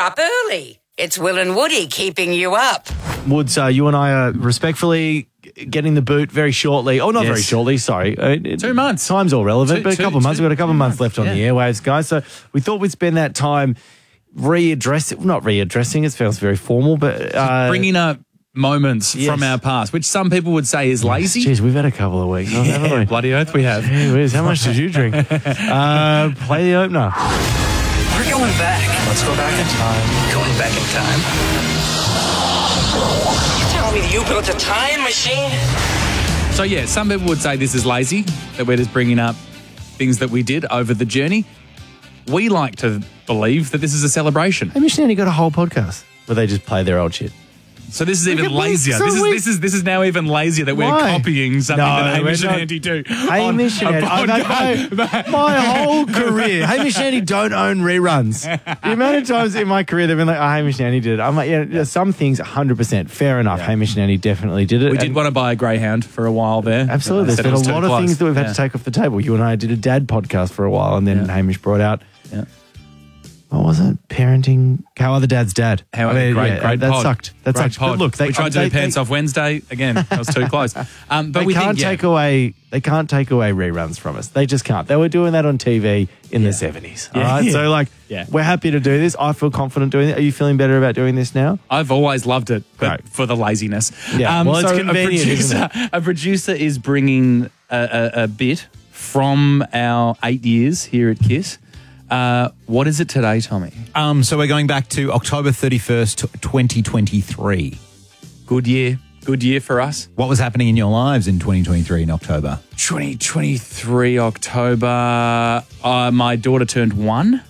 up early. It's Will and Woody keeping you up. Woods, you and I are respectfully getting the boot very shortly. Oh, not very shortly, sorry. 2 months. Time's all relevant, but a couple of months. We've got a couple of months left on the airwaves, guys. So we thought we'd spend that time not readdressing, it feels very formal, but... bringing up moments from our past, which some people would say is lazy. Jeez, we've had a couple of weeks, haven't we? Bloody oath we have. Gee whiz, how much did you drink? Play the opener. We're going back. Let's go back in time. Going back in time. You tell me you built a time machine? So, yeah, some people would say this is lazy, that we're just bringing up things that we did over the journey. We like to believe that this is a celebration. Hamish and Andy got a whole podcast where they just play their old shit. So this is even lazier. This is now even lazier that we're copying something that Hamish and Andy do. Hamish and Andy, my whole career, Hamish and Andy don't own reruns. The amount of times in my career they've been like, oh, Hamish and Andy did it. I'm like, yeah, some things 100% fair enough. Hamish and Andy definitely did it. We did want to buy a Greyhound for a while there. Absolutely. There's been a lot of things that we've had to take off the table. You and I did a dad podcast for a while, and then Hamish brought out. What was it? Parenting. How Are the Dad's Dad? Great that pod. sucked. That great sucked. Pod. But look, we tried to do Pants Off Wednesday. Again, that was too close. But they can't take away reruns from us. They just can't. They were doing that on TV in the 70s. All right? So, we're happy to do this. I feel confident doing it. Are you feeling better about doing this now? I've always loved it, but for the laziness. Yeah. It's convenient, isn't it? A producer is bringing a bit from our 8 years here at KISS. What is it today, Tommy? So we're going back to October 31st, 2023. Good year. Good year for us. What was happening in your lives in 2023 in October? 2023 October. My daughter turned 1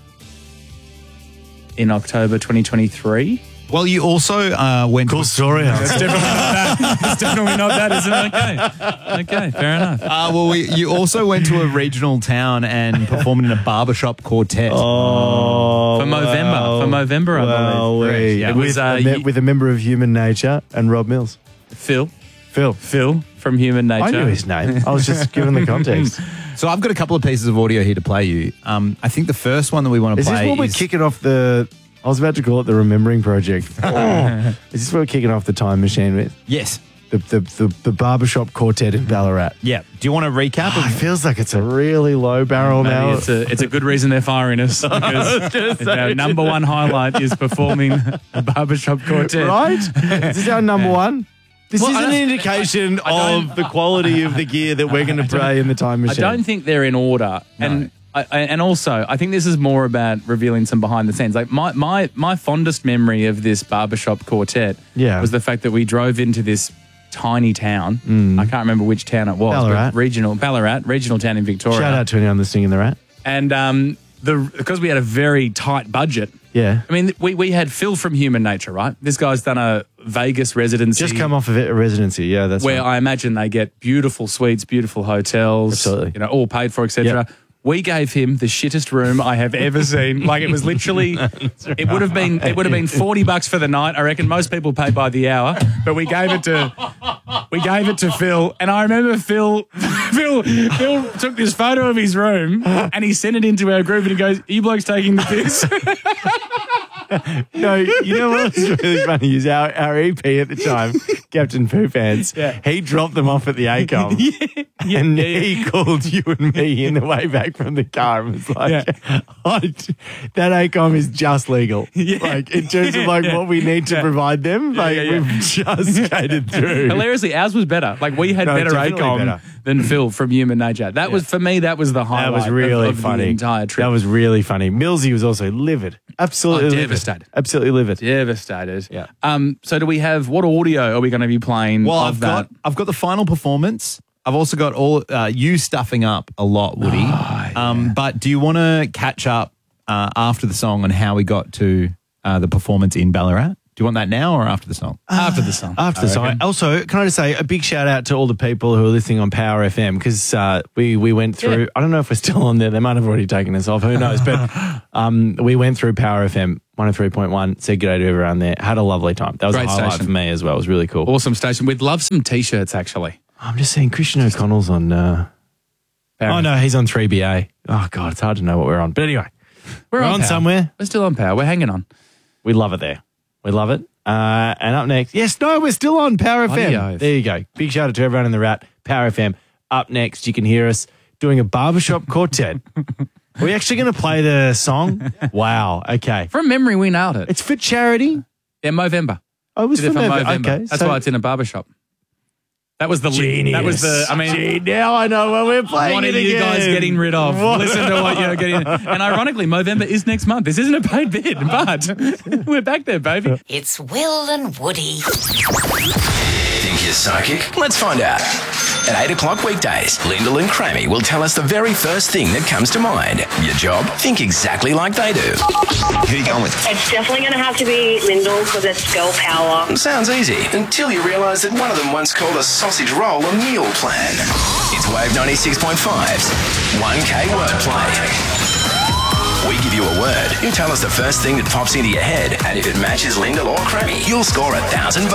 in October 2023. Well, you also went... Cool story. It's definitely not that, is it? Okay, fair enough. You also went to a regional town and performed in a barbershop quartet. Oh, for Movember, I believe. Yeah. It was with a member of Human Nature and Rob Mills. Phil Phil from Human Nature. I knew his name. I was just giving the context. So I've got a couple of pieces of audio here to play you. I think the first one that we want to play is... Is this what we're kicking off the... I was about to call it the Remembering Project. Is this what we're kicking off the time machine with? Yes. The barbershop quartet in Ballarat. Yeah. Do you want to recap? It feels like it's a really low barrel now. It's a good reason they're firing us. Because our number one highlight is performing a barbershop quartet. Right? Is this our number one? This is an indication of the quality of the gear that we're going to play in the time machine. I don't think they're in order. No. And also, I think this is more about revealing some behind the scenes. Like my fondest memory of this barbershop quartet was the fact that we drove into this tiny town. I can't remember which town it was. Ballarat. But regional town in Victoria. Shout out to anyone listening in the Rat. And because we had a very tight budget. Yeah. I mean, we had Phil from Human Nature, right? This guy's done a Vegas residency. Just come off of it, a residency. Yeah, that's where right. I imagine they get beautiful suites, beautiful hotels. Absolutely. All paid for, etc. Yep. We gave him the shittest room I have ever seen. Like, it was literally, it would have been $40 for the night. I reckon most people pay by the hour, but we gave it to Phil. And I remember Phil took this photo of his room and he sent it into our group and he goes, "Are you blokes taking the piss?" No, you know what was really funny is our EP at the time, Captain Poo Pants, he dropped them off at the ACOM. He called you and me in the way back from the car and was like, that ACOM is just legal. Like, in terms of what we need to provide them, we've just skated through. Hilariously, ours was better. Like, we had better ACOM than Phil from Human Nature. That was, for me, that was the highlight. That was really of funny. The entire trip. That was really funny. Millsy was also livid. Absolutely livid. Devastated. Absolutely livid. Devastated. Yeah. So do we have, what audio are we going to be playing of that? I've got the final performance. I've also got all you stuffing up a lot, Woody. But do you want to catch up after the song on how we got to the performance in Ballarat? Do you want that now or after the song? After the song. After the song. Also, can I just say a big shout out to all the people who are listening on Power FM because we went through, I don't know if we're still on there. They might have already taken us off. Who knows? But we went through Power FM 103.1, said good day to everyone there. Had a lovely time. That was Great a highlight station for me as well. It was really cool. Awesome station. We'd love some T-shirts, actually. I'm just saying Christian O'Connell's on... Oh, no, he's on 3BA. Oh, God, it's hard to know what we're on. But anyway, we're on somewhere. We're still on Power. We're hanging on. We love it there. We love it. And up next, yes, no, we're still on Power Bloody FM. oath. There you go. Big shout out to everyone in the Rat. Power FM. Up next, you can hear us doing a barbershop quartet. Are we actually going to play the song? Wow. Okay. From memory, we nailed it. It's for charity. Yeah, Movember. Oh, it was Did it for for Movember. Movember. Okay. That's why it's in a barbershop. That was the Genius. That was the. I mean, Gee, now I know what we're playing. what are it you again. guys getting rid of? What? Listen to what you're getting. And ironically, Movember is next month. This isn't a paid bid, but we're back there, baby. It's Will and Woody. Think you're psychic? Let's find out. At 8 o'clock weekdays, Lyndall and Crammy will tell us the very first thing that comes to mind. Your job? Think exactly like they do. Who are you going with? It's definitely going to have to be Lyndall because it's girl power. Sounds easy, until you realise that one of them once called a sausage roll a meal plan. It's Wave 96.5's 1K wordplay. We give you a word, you tell us the first thing that pops into your head, and if it matches Lyndall or Crammy, you'll score $1,000.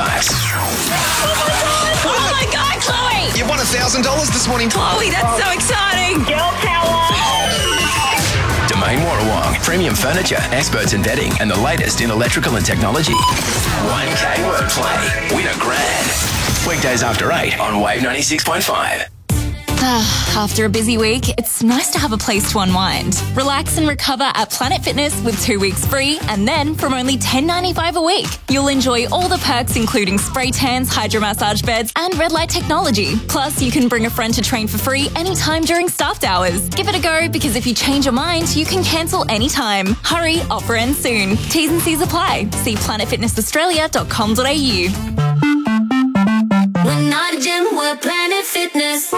Oh my God, Chloe! You won $1,000 this morning. Chloe, that's so exciting! Girl power! Domain Warrawong, premium furniture, experts in bedding, and the latest in electrical and technology. 1K wordplay. Win a grand. Weekdays after 8 on Wave 96.5. After a busy week, it's nice to have a place to unwind. Relax and recover at Planet Fitness with 2 weeks free, and then from only $10.95 a week, you'll enjoy all the perks including spray tans, hydromassage beds, and red light technology. Plus, you can bring a friend to train for free anytime during staffed hours. Give it a go because if you change your mind, you can cancel anytime. Hurry, offer ends soon. T's and C's apply. See planetfitnessaustralia.com.au. We're not a gym, we're Planet Fitness.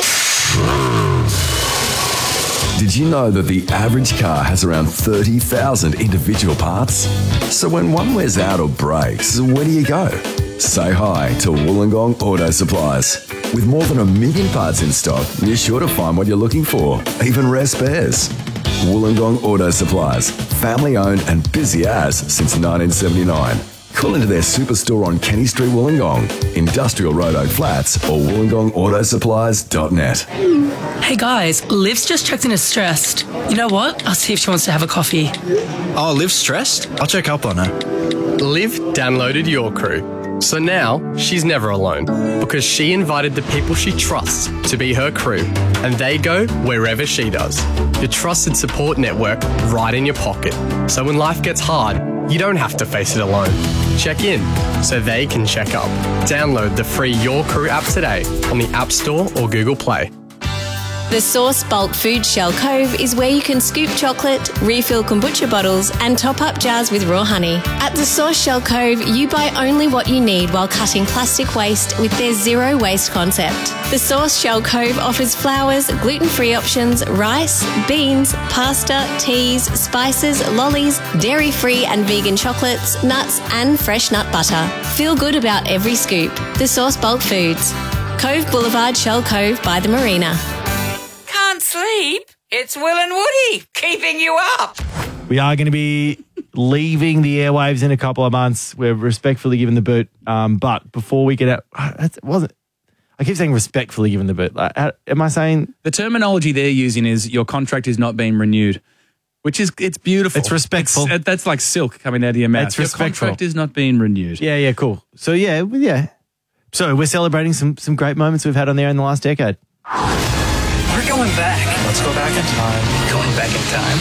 Did you know that the average car has around 30,000 individual parts? So when one wears out or breaks, where do you go? Say hi to Wollongong Auto Supplies. With more than 1 million parts in stock, you're sure to find what you're looking for, even rare spares. Wollongong Auto Supplies, family owned and busy as since 1979. Call into their superstore on Kenny Street, Wollongong, Industrial Road, Oak Flats, or wollongongautoSupplies.net. Hey guys, Liv's just checked in as stressed. You know what? I'll see if she wants to have a coffee. Oh, Liv's stressed? I'll check up on her. Liv downloaded Your Crew. So now she's never alone because she invited the people she trusts to be her crew, and they go wherever she does. Your trusted support network right in your pocket. So when life gets hard, you don't have to face it alone. Check in so they can check up. Download the free Your Crew app today on the App Store or Google Play. The Source Bulk Food Shell Cove is where you can scoop chocolate, refill kombucha bottles, and top up jars with raw honey. At the Source Shell Cove, you buy only what you need while cutting plastic waste with their zero waste concept. The Source Shell Cove offers flours, gluten-free options, rice, beans, pasta, teas, spices, lollies, dairy-free and vegan chocolates, nuts, and fresh nut butter. Feel good about every scoop. The Source Bulk Foods. Cove Boulevard, Shell Cove by the Marina. Can't sleep? It's Will and Woody keeping you up. We are going to be leaving the airwaves in a couple of months. We're respectfully given the boot. But before we get out, I keep saying respectfully given the boot. Am I saying? The terminology they're using is your contract is not being renewed, which is, it's beautiful. It's respectful. That's like silk coming out of your mouth. It's respectful. Your contract is not being renewed. Yeah, cool. So, yeah. So we're celebrating some great moments we've had on there in the last decade. We're going back. Let's go back in time. Going back in time.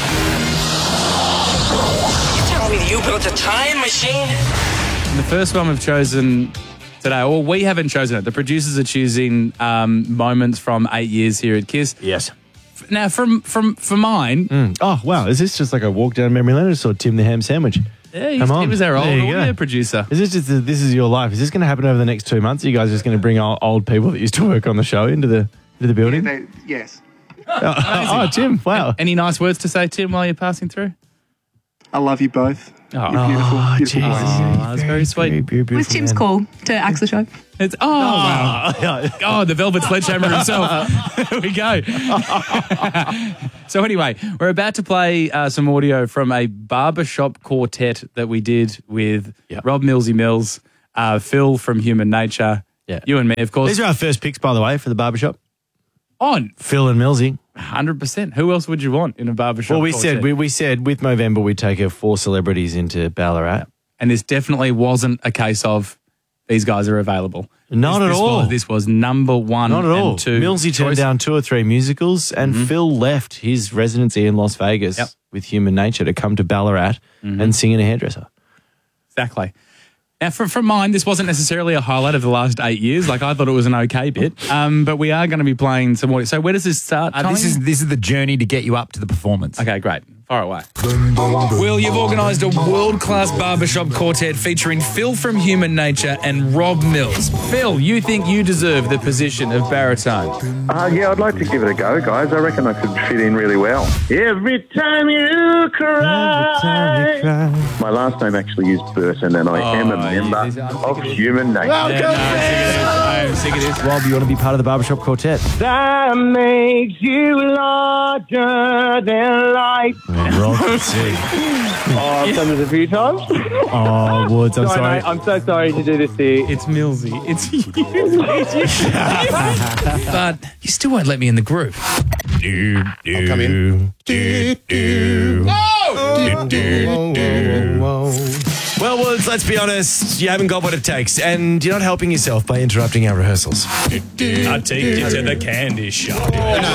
You tell me that you built a time machine? And the first one we've chosen today, or we haven't chosen it. The producers are choosing moments from 8 years here at KISS. Yes. Now, for mine... Oh, wow. Is this just like a walk down memory lane or saw Tim the Ham Sandwich? Yeah, he was our old audio producer. Is this just this is your life? Is this going to happen over the next 2 months? Are you guys just going to bring old people that used to work on the show into the building? Yes. Oh, Tim, wow. Any nice words to say, Tim, while you're passing through? I love you both. Oh, You're beautiful. Beautiful Jesus. boys. That's very sweet. Beautiful, What's Tim's call to axe the show? It's wow. Oh, the Velvet Sledgehammer himself. Here we go. So anyway, we're about to play some audio from a barbershop quartet that we did with Rob Millsy Mills, Phil from Human Nature, you and me, of course. These are our first picks, by the way, for the barbershop. On Phil and Millsy. 100%. Who else would you want in a barbershop? Well, we quartet? said we said with Movember we'd take 4 celebrities into Ballarat. And this definitely wasn't a case of these guys are available. Not at all. This was number one. Not at all. And two. Millsy turned choice. down 2 or 3 musicals, and Phil left his residency in Las Vegas with Human Nature to come to Ballarat and sing in a hairdresser. Exactly. Now, from mine, this wasn't necessarily a highlight of the last 8 years. Like, I thought it was an okay bit. But we are going to be playing some more. So where does this start, Tommy? This is the journey to get you up to the performance. Okay, great. Far away. Will, you've organised a world-class barbershop quartet featuring Phil from Human Nature and Rob Mills. Phil, you think you deserve the position of baritone? Yeah, I'd like to give it a go, guys. I reckon I could fit in really well. Every time you cry. My last name actually is Burton, and I am a member of Human Nature. I'm sick of this. Rob, you want to be part of the barbershop quartet? That makes you larger than life. Rob, see. I've done this a few times. Oh, Woods, I'm sorry. Mate, I'm so sorry to do this to you. It's Millsy. It's you. But you still won't let me in the group. I'll come in. Well, Woods, let's be honest. You haven't got what it takes, and you're not helping yourself by interrupting our rehearsals. I'll take you to the candy shop.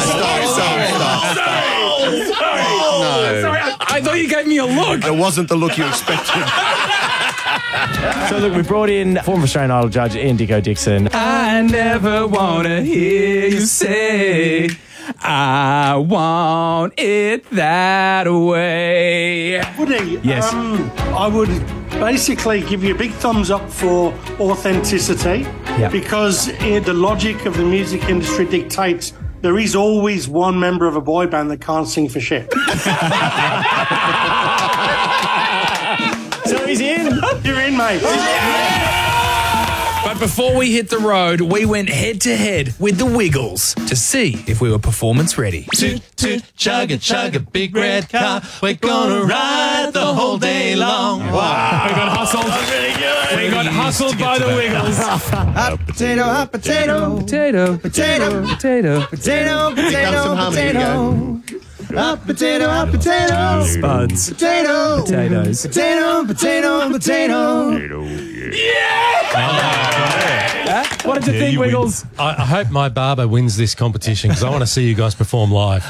Sorry. I thought you gave me a look. It wasn't the look you expected. So, look, we brought in former Australian Idol judge Ian Dicko Dixon. I never want to hear you say I want it that way. Woody, Yes. I would basically give you a big thumbs up for authenticity because the logic of the music industry dictates there is always one member of a boy band that can't sing for shit. So he's in. You're in, mate. But before we hit the road, we went head to head with the Wiggles to see if we were performance ready. Toot, toot, chug a big red car. We're gonna ride the whole day long. Wow. We got hustled. We got hustled by the Wiggles. Hot potato, hot potato. Potato, potato, potato, potato, potato. Hot potato, hot potato. Spuds. Potato. Potatoes. Potato, potato, potato. What did you think, Wiggles? I hope my barber wins this competition because I want to see you guys perform live.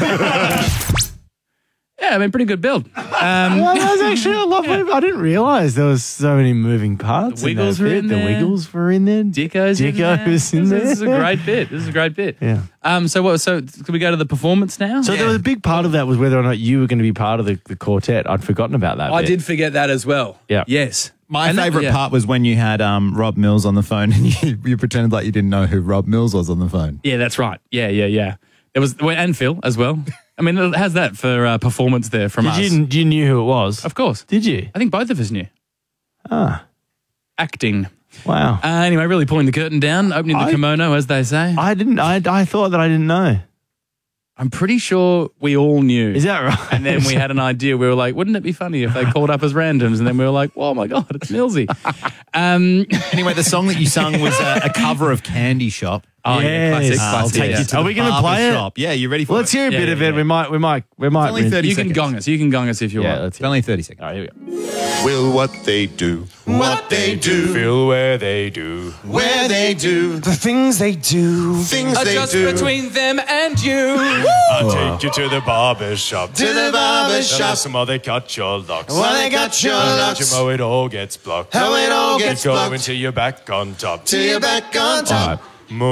Yeah, I mean, pretty good build. Well, that was actually a lot. I didn't realise there was so many moving parts. The Wiggles were in there. The Wiggles were in there. Dicko's in there. This is a great bit. Yeah. So can we go to the performance now? So there was a big part of that was whether or not you were going to be part of the quartet. I'd forgotten about that. I bit. did forget that as well. Yeah. Yes. My favourite part was when you had Rob Mills on the phone and you pretended like you didn't know who Rob Mills was on the phone. Yeah, that's right. Yeah. It was and Phil as well. I mean, how's that for performance there from us? You knew who it was? Of course. Did you? I think both of us knew. Acting. Wow. Anyway, really pulling the curtain down, opening the kimono, as they say. I didn't. I thought that I didn't know. I'm pretty sure we all knew. Is that right? And then we had an idea. We were like, wouldn't it be funny if they called up as randoms? And then we were like, oh my God, it's Millsy. Anyway, the song that you sung was a cover of Candy Shop. Oh, yeah, classic. I'll take you to Are we going to play it? shop. Yeah, you ready for Let's hear a bit of it. We might. It's only 30 You seconds. can gong us. You can gong us if you want. It's only 30 seconds. All right, here we go. Will what they do, what they do, Feel where they do. where they do, The things they do. things they Just do. between them and you. I'll take you to the barber shop. To the barber shop. Some other cut your locks. While they got your locks. How it all gets blocked. How it all gets Keep going blocked. till you're back on top. Till you're back on top.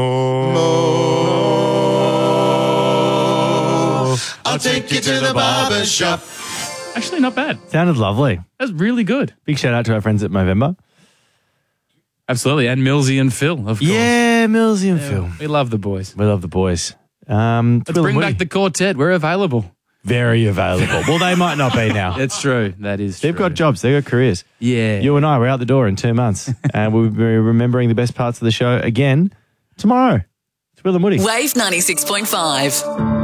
I'll take you to the barber shop. Actually, not bad. Sounded lovely. That's really good. Big shout out to our friends at Movember. Absolutely. And Millsy and Phil, of course. Yeah, Millsy and Phil. We love the boys. We love the boys. Let's bring back the quartet. We're available. Very available. Well, they might not be now. It's true. That is They've true. got jobs. They've got careers. Yeah. You and I, we're out the door in 2 months. And we'll be remembering the best parts of the show again tomorrow. It's Will and Woody. Wave 96.5.